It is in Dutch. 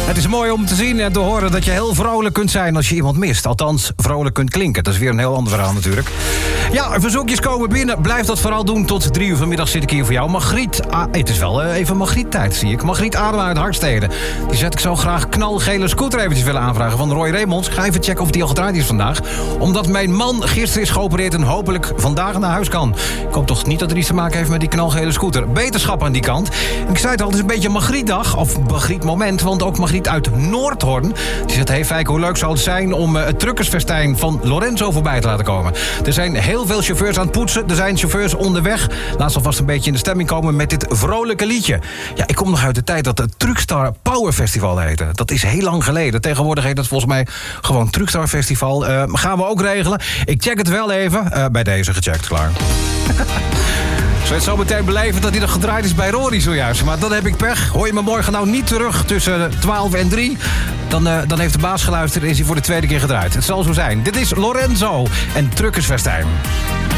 Het is mooi om te zien en te horen dat je heel vrolijk kunt zijn als je iemand mist. Althans, vrolijk kunt klinken. Dat is weer een heel ander verhaal natuurlijk. Ja, verzoekjes komen binnen. Blijf dat vooral doen. Tot 3 uur vanmiddag zit ik hier voor jou. Margriet, het is wel even Margriet-tijd, zie ik. Margriet Adema uit Harkstede. Die zet ik zo graag knalgele scooter eventjes willen aanvragen van Roy Remonds. Ik ga even checken of die al gedraaid is vandaag. Omdat mijn man gisteren is geopereerd en hopelijk vandaag naar huis kan. Ik hoop toch niet dat er iets te maken heeft met die knalgele scooter. Beterschap aan die kant. En ik zei het al, het is een beetje een Margrietdag. Of Margriet-moment, want ook Margriet uit Noordhoorn. Die zegt, hey Fijke, hoe leuk zou het zijn om het truckersfestijn van Lorenzo voorbij te laten komen. Er zijn heel veel chauffeurs aan het poetsen. Er zijn chauffeurs onderweg. Laat ze alvast een beetje in de stemming komen met dit vrolijke liedje. Ja, ik kom nog uit de tijd dat het Truckstar Power Festival heette. Dat is heel lang geleden. Tegenwoordig heet dat volgens mij gewoon Truckstar Festival. Gaan we ook regelen. Ik check het wel even. Bij deze gecheckt, klaar. Zou je het zo meteen beleven dat hij nog gedraaid is bij Rory zojuist. Maar dan heb ik pech. Hoor je me morgen nou niet terug tussen 12 en 3... Dan heeft de baas geluisterd en is hij voor de tweede keer gedraaid. Het zal zo zijn. Dit is Lorenzo en Truckersfestijn.